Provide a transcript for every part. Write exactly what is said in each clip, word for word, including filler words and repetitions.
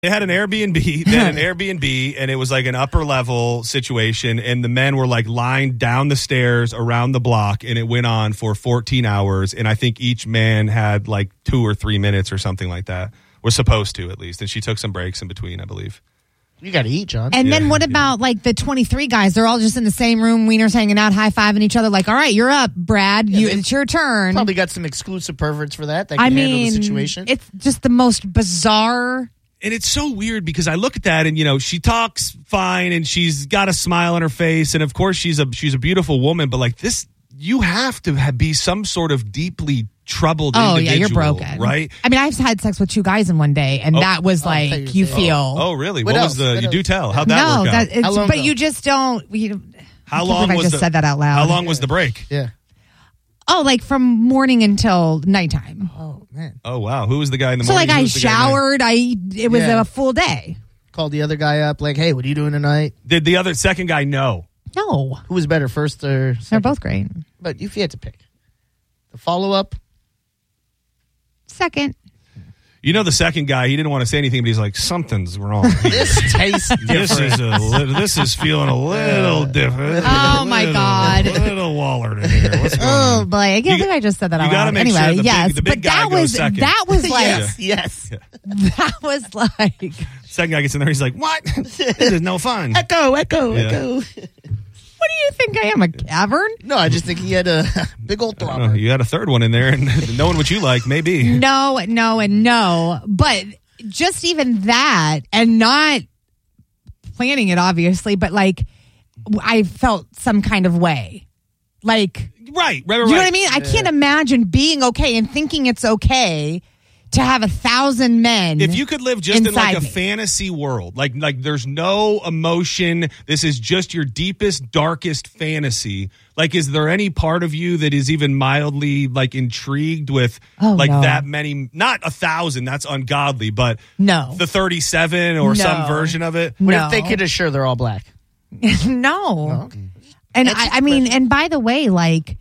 They had an Airbnb. They had an Airbnb, and it was like an upper level situation. And the men were like lined down the stairs around the block, and it went on for fourteen hours. And I think each man had like two or three minutes or something like that. Was supposed to, at least. And she took some breaks in between, I believe. You got to eat, John. And yeah, then what about yeah. like the twenty-three guys? They're all just in the same room, wieners hanging out, high fiving each other. Like, all right, you're up, Brad. Yeah, you, it's your turn. Probably got some exclusive perverts for that. That can I handle mean, the situation. It's just the most bizarre. And it's so weird because I look at that and, you know, she talks fine and she's got a smile on her face. And of course, she's a she's a beautiful woman. But like this, you have to have, be some sort of deeply troubled oh, individual. Yeah, you're broken. Right? I mean, I've had sex with two guys in one day, and oh, that was oh, like, you feel. Oh, oh really? What, what was the, what you else? do tell. How'd that no, work out? that, it's, How long but ago? you just don't. You, How I long I was just the, said that out loud. How long was the break? Yeah. Oh, like from morning until nighttime. Oh, man. Oh, wow. Who was the guy in the So morning? like Who I was the guy in the night? showered. I it was Yeah. a full day. Called the other guy up, like, hey, what are you doing tonight? Did the other second guy know? No, Who was better, first or second? they're both great. But if you had to pick. The follow-up? Second. You know, the second guy, he didn't want to say anything, but he's like, something's wrong. This tastes different. This is a li- this is feeling a little different. Oh, my Little- God. A little Wallered in here. What's going Oh on? boy, I can't You believe I just said that you out gotta loud. make Anyway, sure the big- yes, the big but guy that goes was second. that was like Yes, yes. that was like. Second guy gets in there, he's like, what? This is no fun. Echo, echo, Yeah. echo. What do you think I am, a cavern? No, I just think he had a big old I don't throbber. know, you had a third one in there, and knowing what you like, maybe. No, no, and no. But just even that, and not planning it, obviously, but like I felt some kind of way. Like, Right, right, right. you know what I mean? I can't imagine being okay and thinking it's okay to have a thousand men. If you could live just in like inside a me. fantasy world, like like there's no emotion, this is just your deepest, darkest fantasy. Like, is there any part of you that is even mildly like intrigued with Oh, like no. that many? Not a thousand, that's ungodly, but No. the thirty-seven or some No. version of it. What No. if they could assure they're all black? no. Okay. And That's I, I mean, and by the way, like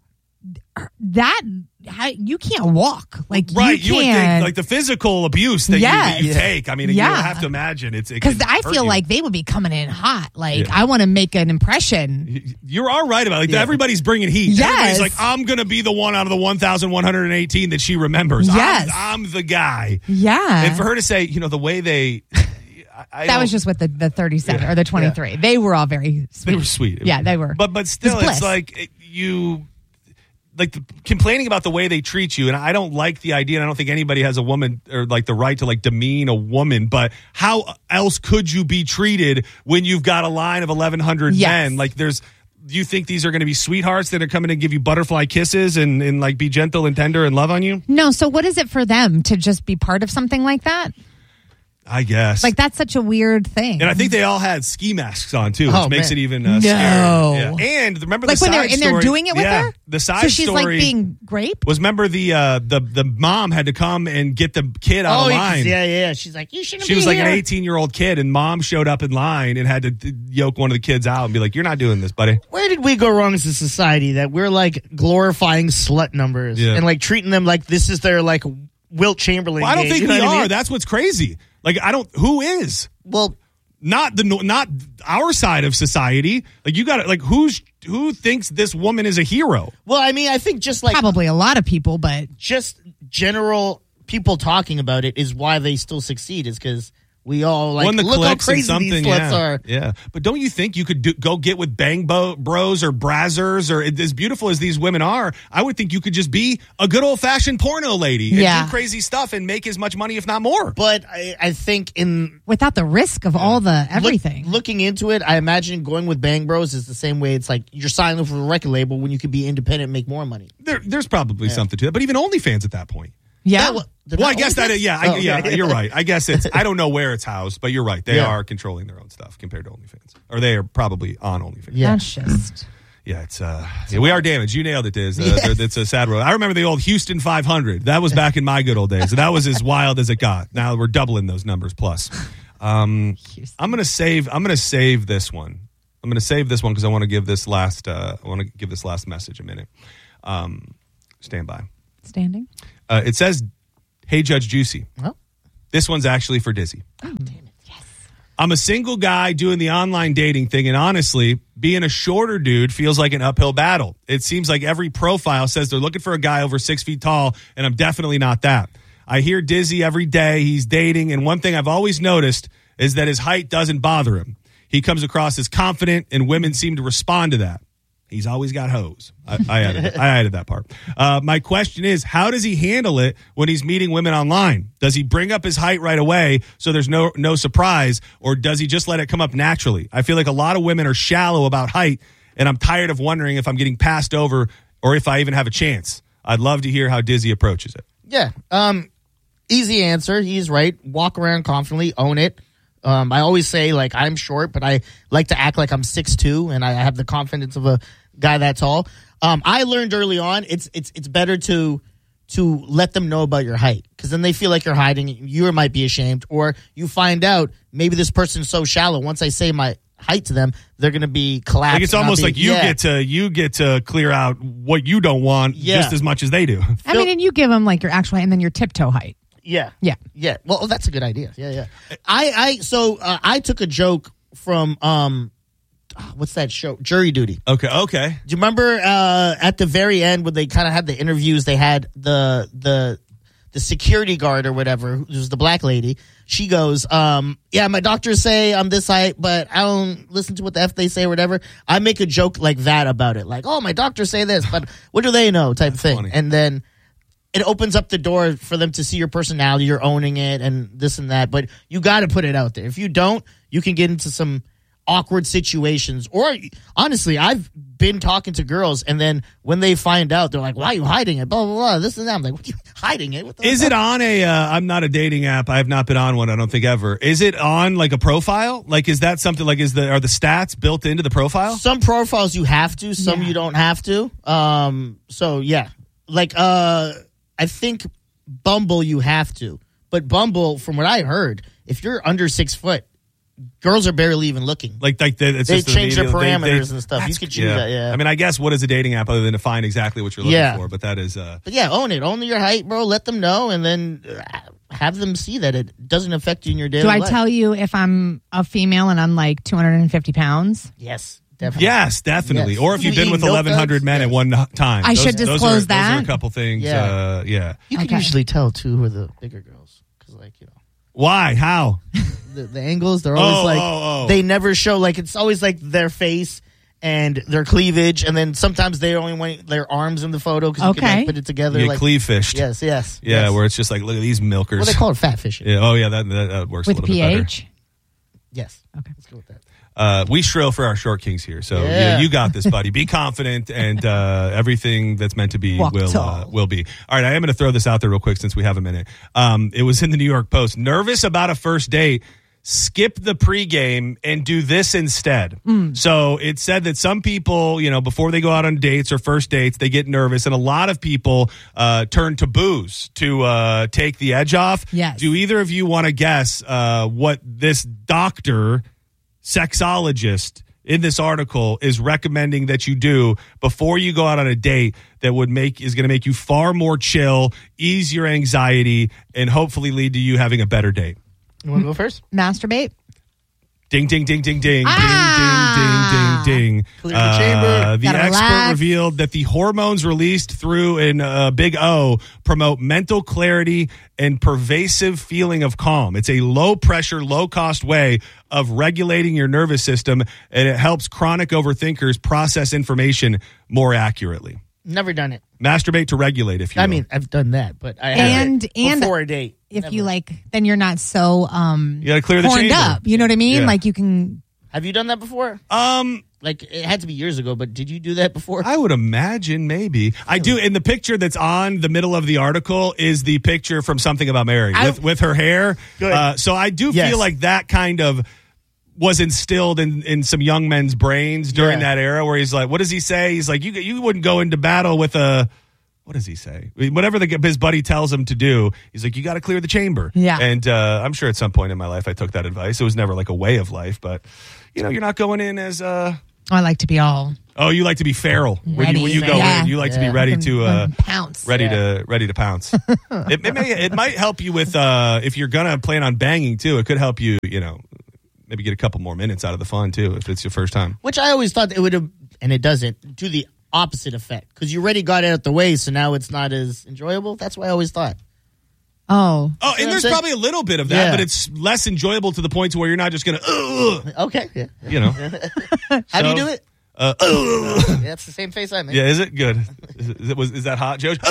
that, how, you can't walk. Like Right, you you would can't. think like the physical abuse that you, that you Yes. take. I mean, you Yeah. have to imagine it's it because can I hurt feel you. like they would be coming in hot. Like Yeah. I want to make an impression. You're all right about it. Like, Yeah. everybody's bringing heat. Yes. Everybody's like, I'm going to be the one out of the one thousand one hundred eighteen that she remembers. Yes. I'm, I'm the guy. Yeah, And for her to say, you know, the way they... I, I that don't- was just with the, the thirty-seven Yeah. or the twenty-three. They were all very sweet. They were sweet. Yeah, they were. But but still, It was it's bliss. like it- you... Like the, complaining about the way they treat you, and I don't like the idea, and I don't think anybody has a woman or like the right to like demean a woman. But how else could you be treated when you've got a line of eleven hundred Yes. men? Like, there's, do you think these are going to be sweethearts that are coming to give you butterfly kisses and and like be gentle and tender and love on you? No, so what is it for them to just be part of something like that? I guess. Like that's such a weird thing. And I think they all had ski masks on too, which Oh, makes man. it even uh, No. scarier. Yeah. And remember like the when side they're and they're story- doing it with yeah, her. The side so she's story like being raped. was, remember the uh, the the mom had to come and get the kid out Oh, of line. yeah, yeah. She's like, you shouldn't She be was like here. an eighteen-year-old kid, and mom showed up in line and had to d- yoke one of the kids out and be like, "You're not doing this, buddy." Where did we go wrong as a society that we're like glorifying slut numbers Yeah. and like treating them like this is their like Wilt Chamberlain? Well, I don't game, think you know we what I are. mean? That's what's crazy. Like, I don't. Who is? Well, Not the not our side of society. Like, you got to like who's who thinks this woman is a hero? well, I mean, I think just like Probably a lot of people, but just general people talking about it is why they still succeed. Is because we all like When the look how clicks and crazy something, these sluts yeah, are. yeah. But don't you think you could do, go get with Bang Bo- Bros or Brazzers or as beautiful as these women are? I would think you could just be a good old fashioned porno lady and Yeah. do crazy stuff and make as much money, if not more. But I, I think in without the risk of all the look- everything. looking into it, I imagine going with Bang Bros is the same way. It's like you're signing up for a record label when you could be independent and make more money. There, there's probably something to it. But even OnlyFans at that point. yeah. That wa- they're Well, I not guess that OnlyFans? is, yeah, I, Oh, yeah, okay. you're right. I guess it's, I don't know where it's housed, but you're right. They Yeah. are controlling their own stuff compared to OnlyFans. Or they are probably on OnlyFans. Yeah. That's just. Yeah, it's uh, yeah, we are damaged. You nailed it, Diz. Uh, It's a sad road. I remember the old Houston five hundred. That was back in my good old days. And that was as wild as it got. Now we're doubling those numbers plus. Um, I'm gonna save. I'm gonna save this one. I'm gonna save this one because I want to give this last. Uh, I want to give this last message a minute. Um, stand by. Standing. Uh, it says, "Hey, Judge Juicy, Oh. This one's actually for Dizzy. Oh, damn it. I'm a single guy doing the online dating thing, and honestly, being a shorter dude feels like an uphill battle. It seems like every profile says they're looking for a guy over six feet tall, and I'm definitely not that. I hear Dizzy every day. He's dating, and one thing I've always noticed is that his height doesn't bother him. He comes across as confident, and women seem to respond to that. He's always got hoes. I, I, added, I added that part. Uh, my question is, how does he handle it when he's meeting women online? Does he bring up his height right away so there's no no surprise, or does he just let it come up naturally? I feel like a lot of women are shallow about height, and I'm tired of wondering if I'm getting passed over or if I even have a chance. I'd love to hear how Dizzy approaches it. Yeah. Um, easy answer. He's right. Walk around confidently. Own it. Um, I always say, like, I'm short, but I like to act like I'm six two, and I have the confidence of a guy that tall. Um, I learned early on it's it's it's better to to let them know about your height, because then they feel like you're hiding. You might be ashamed, or you find out maybe this person's so shallow. Once I say my height to them, they're going to be collapsed. Like it's almost be, like you yeah. get to you get to clear out what you don't want Yeah. just as much as they do. I mean, and you give them like your actual height and then your tiptoe height. Yeah. Yeah. Yeah. Well, that's a good idea. Yeah, yeah. I, I, so uh, I took a joke from, um, what's that show? Jury Duty. Okay, okay. Do you remember uh, at the very end when they kind of had the interviews, they had the, the, the security guard or whatever, who was the black lady. She goes, um, yeah, my doctors say I'm this height, but I don't listen to what the F they say or whatever. I make a joke like that about it. Like, oh, my doctors say this, but what do they know type of thing. funny. And then it opens up the door for them to see your personality. You're owning it and this and that, but you got to put it out there. If you don't, you can get into some awkward situations. Or honestly, I've been talking to girls, and then when they find out, they're like, why are you hiding it? Blah, blah, blah. This and that. I'm like, what are you hiding it? What the Is fuck? it on a, uh, I'm not a dating app. I have not been on one. I don't think ever. Is it on like a profile? Like, is that something like, is the, are the stats built into the profile? Some profiles you have to, some Yeah. you don't have to. Um, so yeah, like, uh, I think Bumble you have to, but Bumble, from what I heard, if you're under six foot, girls are barely even looking. Like, like the, it's They just the change their medial- they- parameters they- and stuff. You that's- could choose that, yeah. I mean, I guess what is a dating app other than to find exactly what you're looking Yeah. for? But that is, uh, But yeah, own it. Own your height, bro. Let them know, and then uh, have them see that it doesn't affect you in your daily Do I life. tell you if I'm a female and I'm like two hundred fifty pounds? Yes, definitely. yes, definitely. Yes. Or if you've You been eat with milk eleven hundred duds? men at Yes. one time. I should those disclose are, Those are that? a couple things. Yeah. Uh, yeah. You can Okay. usually tell too who are the bigger girls, because like you know. Why? How? The, the angles, they're always Oh, like, oh, oh. they never show, like, it's always like their face and their cleavage, and then sometimes they only want their arms in the photo because you can Okay. like, put it together. You get like, cleave fished. yes, yes. Yeah, yes. where it's just like, look at these milkers. Well, they call it fat fishing. yeah. Oh, yeah, that, that, that works With a little bit better. pH? Yes. Okay. Let's go with that. Uh, we shrill for our short kings here, so Yeah. yeah, you got this, buddy. Be confident, and uh, everything that's meant to be Walk will tall. uh, will be. All right, I am going to throw this out there real quick since we have a minute. Um, it was in the New York Post. Nervous about a first date? Skip the pregame and do this instead. So it said that some people, you know, before they go out on dates or first dates, they get nervous, and a lot of people uh, turn to booze to uh, take the edge off. Yes. Do either of you want to guess uh, what this doctor, sexologist in this article is recommending that you do before you go out on a date that would make is going to make you far more chill, ease your anxiety, and hopefully lead to you having a better date? You want to go first? Masturbate? Ding, ding, ding, ding, ding, Ah! ding, ding, ding, ding. Clear the chamber. The Gotta expert relax. revealed that the hormones released through an uh, big O promote mental clarity and pervasive feeling of calm. It's a low pressure, low cost way of regulating your nervous system, and it helps chronic overthinkers process information more accurately. Never done it. Masturbate to regulate, if you I will. mean, I've done that, but I And- haven't and before a date. If Never. you like, then you're not so um You gotta clear the horned chamber. up. You know what I mean? Yeah. Like you can. Have you done that before? um, Like, it had to be years ago, but did you do that before? I would imagine maybe. I do. In the picture that's on the middle of the article is the picture from Something About Mary I- with, with her hair. Good. Uh, so I do Yes. feel like that kind of was instilled in, in some young men's brains during Yeah. that era where he's like, what does he say? He's like, you you wouldn't go into battle with a, what does he say? Whatever the, his buddy tells him to do, he's like, you got to clear the chamber. Yeah. And uh, I'm sure at some point in my life I took that advice. It was never like a way of life, but, you know, you're not going in as... Uh, I like to be all Oh, you like to be feral when you, when you go Yeah. in. You like to Yeah. be ready to uh, pounce. ready Yeah. to ready to pounce. it, it may it might help you with uh, if you're gonna plan on banging too. It could help you, you know, maybe get a couple more minutes out of the fun too if it's your first time. Which I always thought it would have, and it doesn't, do the opposite effect. Because you already got it out the way, so now it's not as enjoyable. That's what I always thought. Oh. Oh, what and there's I'm saying? probably a little bit of that, Yeah. but it's less enjoyable to the point to where you're not just gonna, Ugh, Okay, yeah. you know. How do you So- do it? Uh, Ugh. Yeah, that's the same face I make. Yeah, is it good? Is, it, is, it, was, is that hot, Joe?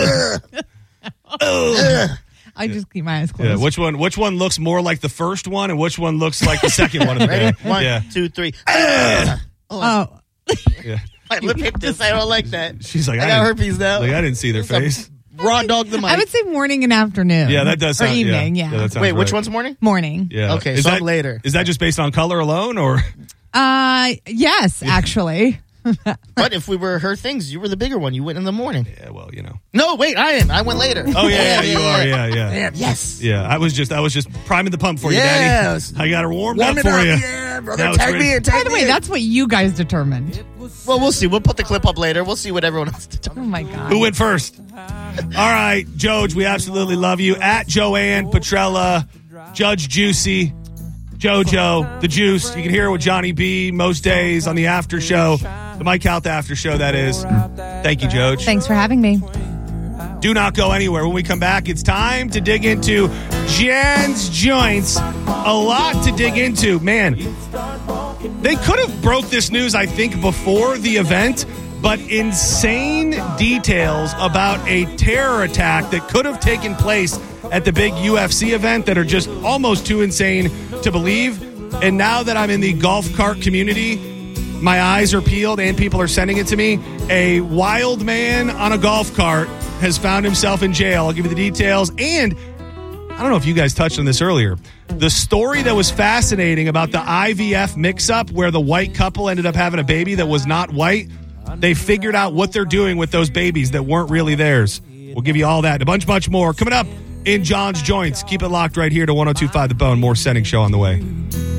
I just keep my eyes closed. Yeah, which one? Which one looks more like the first one, and which one looks like the second one of the day? Ready? One, Yeah, two, three. Oh. yeah. My lip hit this. I don't like that. She's like, I I, got didn't, herpes now. like I didn't see their Some face. Raw dog the mic. I would say morning and afternoon. Yeah, that does Or sound evening, yeah. that sounds Wait, which right. one's morning? Morning. Yeah. Okay, is so that I'm later. Is that just based on color alone, or Uh, yes, actually. But if we were her things, you were the bigger one. You went in the morning. yeah? Well, you know. No, wait, I am. I went later. Oh yeah, yeah, you are. Yeah, yeah. Damn, yes. Yeah, I was just I was just priming the pump for you, Yes. Daddy. I got her warmed Warm up it for up. you. Yeah, brother. Now it's Tag ready. me in. By Tag the me way, in. that's what you guys determined. Well, we'll see. We'll put the clip up later. We'll see what everyone else Oh determines. my God. Who went first? All right, Joj, we absolutely love you. At Joanne Petrella, Judge Juicy, JoJo, The Juice. You can hear it with Johnny B most days on the after show, the Mike Out after show, that is. Thank you, Joj. Thanks for having me. Do not go anywhere. When we come back, it's time to dig into Jan's Joints. A lot to dig into. Man, they could have broke this news, I think, before the event, but insane details about a terror attack that could have taken place at the big U F C event that are just almost too insane to believe. And now that I'm in the golf cart community, my eyes are peeled and people are sending it to me. A wild man on a golf cart has found himself in jail. I'll give you the details. And I don't know if you guys touched on this earlier. The story that was fascinating about the I V F mix-up where the white couple ended up having a baby that was not white. They figured out what they're doing with those babies that weren't really theirs. We'll give you all that and a bunch, bunch more coming up in John's Joints. Keep it locked right here to one oh two point five The Bone. More Setting Show on the way.